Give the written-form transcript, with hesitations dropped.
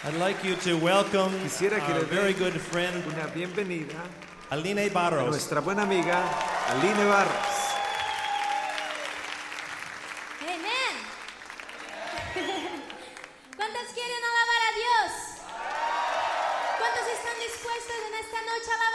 I'd like you to welcome Quisiera que our le very den good friend, una bienvenida Aline a Barros. nuestra buena amiga Aline Barros. Amén. ¿Cuántos quieren alabar a Dios? ¿Cuántos están dispuestos en esta noche a alabar